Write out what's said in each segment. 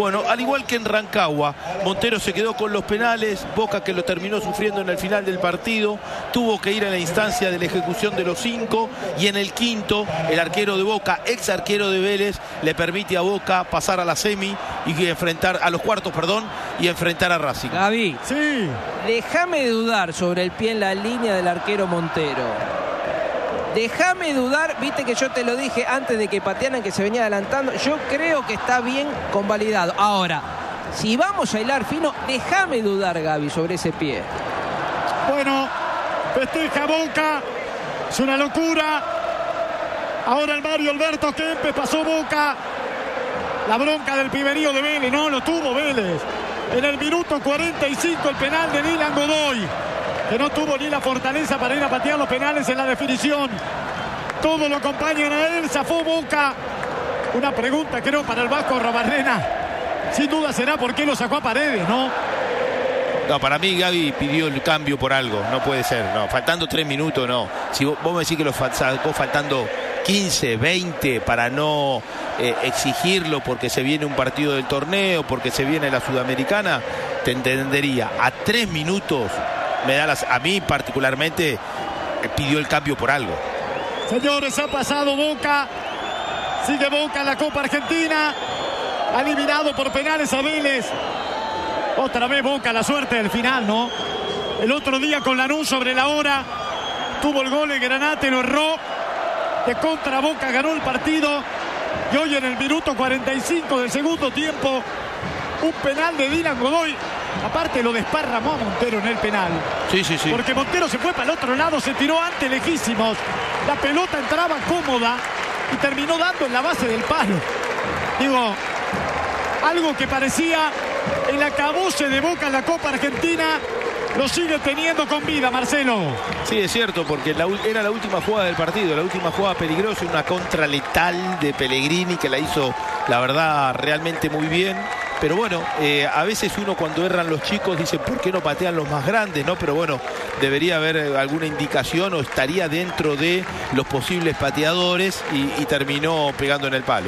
Bueno, al igual que en Rancagua, Montero se quedó con los penales, Boca, que lo terminó sufriendo en el final del partido, tuvo que ir a la instancia de la ejecución de los 5, y en el quinto, el arquero de Boca, ex arquero de Vélez, le permite a Boca pasar a la semi y enfrentar a los cuartos, y enfrentar a Racing. Gaby, sí, déjame dudar sobre el pie en la línea del arquero Montero. Déjame dudar, viste que yo te lo dije antes de que patearan, que se venía adelantando. Yo creo que está bien convalidado. Ahora, si vamos a hilar fino, déjame dudar, Gaby, sobre ese pie. Bueno, festeja Boca, es una locura. Ahora el Mario Alberto Kempes pasó Boca. La bronca del piberío de Vélez, no lo tuvo Vélez. En el minuto 45 el penal de Dylan Godoy, que no tuvo ni la fortaleza para ir a patear los penales en la definición. Todos lo acompañan a él, zafó Boca. Una pregunta, creo, para el Vasco Robarrena. Sin duda será por qué lo sacó a Paredes, ¿no? No, para mí Gaby pidió el cambio por algo, no puede ser, no, faltando 3 minutos, no. Si vos me decís que lo sacó faltando 15, 20 para no exigirlo porque se viene un partido del torneo, porque se viene la Sudamericana, te entendería. A 3 minutos... a mí particularmente pidió el cambio por algo. Señores, ha pasado Boca. Sigue Boca en la Copa Argentina. Ha eliminado por penales a Vélez. Otra vez Boca, la suerte del final, ¿no? El otro día con Lanús sobre la hora tuvo el gol de Granate, lo erró. De contra Boca ganó el partido. Y hoy en el minuto 45 del segundo tiempo, un penal de Dylan Godoy. Aparte lo desparramó a Montero en el penal. Sí. Porque Montero se fue para el otro lado, se tiró antes lejísimos. La pelota entraba cómoda y terminó dando en la base del palo. Digo, algo que parecía el acabose de Boca en la Copa Argentina, lo sigue teniendo con vida, Marcelo. Sí, es cierto, porque era la última jugada del partido, la última jugada peligrosa, una contra letal de Pellegrini que la hizo, la verdad, realmente muy bien. Pero bueno, a veces uno cuando erran los chicos dice, ¿por qué no patean los más grandes? ¿No? Pero bueno, debería haber alguna indicación o estaría dentro de los posibles pateadores y terminó pegando en el palo.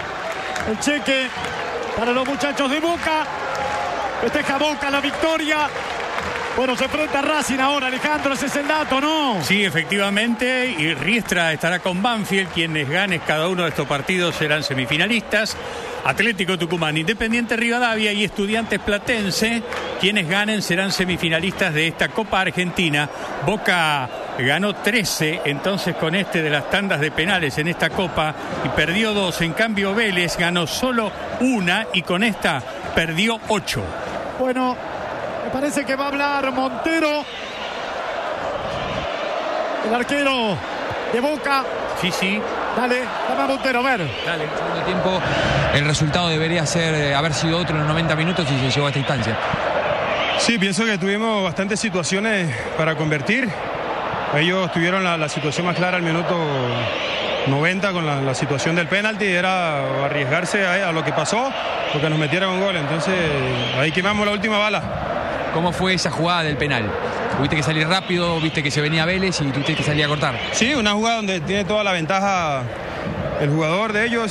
El cheque para los muchachos de Boca. Festeja Boca la victoria. Bueno, se enfrenta a Racing ahora, Alejandro, ese es el dato, ¿no? Sí, efectivamente, y Riestra estará con Banfield. Quienes ganen cada uno de estos partidos serán semifinalistas. Atlético Tucumán, Independiente Rivadavia y Estudiantes Platense, quienes ganen serán semifinalistas de esta Copa Argentina. Boca ganó 13 entonces con de las tandas de penales en esta Copa y perdió 2. En cambio Vélez ganó solo 1 y con esta perdió 8. Bueno, me parece que va a hablar Montero, el arquero de Boca. Sí. Dale a Montero, a ver. Dale, en el segundo tiempo el resultado debería haber sido otro en los 90 minutos y se llegó a esta instancia. Sí, pienso que tuvimos bastantes situaciones para convertir. Ellos tuvieron la situación más clara al minuto 90 con la situación del penalti, era arriesgarse a lo que pasó, porque nos metieron un gol. Entonces ahí quemamos la última bala. ¿Cómo fue esa jugada del penal? Tuviste que salir rápido, viste que se venía Vélez y tuviste que salir a cortar. Sí, una jugada donde tiene toda la ventaja el jugador de ellos.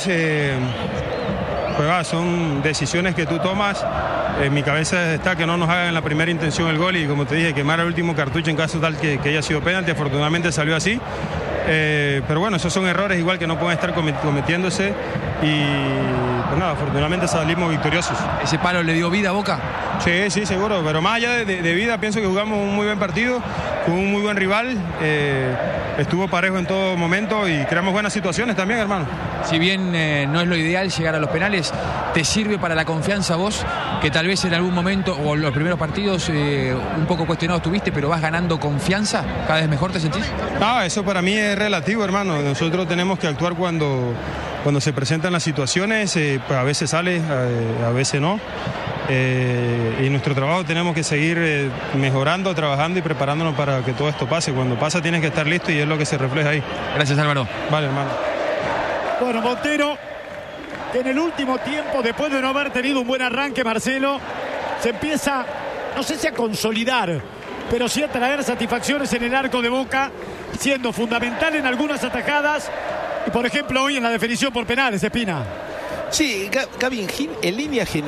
Pues son decisiones que tú tomas. En mi cabeza está que no nos hagan en la primera intención el gol y, como te dije, quemar el último cartucho en caso tal que haya sido penalti. Afortunadamente salió así. Pero bueno, esos son errores igual que no pueden estar cometiéndose y pues nada, afortunadamente salimos victoriosos. ¿Ese palo le dio vida a Boca? Sí, seguro, pero más allá de vida, pienso que jugamos un muy buen partido, con un muy buen rival, estuvo parejo en todo momento y creamos buenas situaciones también, hermano. Si bien no es lo ideal llegar a los penales, ¿te sirve para la confianza vos, que tal vez en algún momento o en los primeros partidos un poco cuestionados tuviste, pero vas ganando confianza? ¿Cada vez mejor te sentís? No, eso para mí es relativo, hermano. Nosotros tenemos que actuar cuando se presentan las situaciones, pues a veces sale, a veces no. Y nuestro trabajo tenemos que seguir mejorando, trabajando y preparándonos para que todo esto pase. Cuando pasa tienes que estar listo y es lo que se refleja ahí. Gracias, Álvaro. Vale, hermano. Bueno, Montero, que en el último tiempo, después de no haber tenido un buen arranque, Marcelo, se empieza, no sé si a consolidar, pero sí a traer satisfacciones en el arco de Boca, siendo fundamental en algunas atajadas y, por ejemplo, hoy en la definición por penales, Espina. Sí, Gaby, en línea general.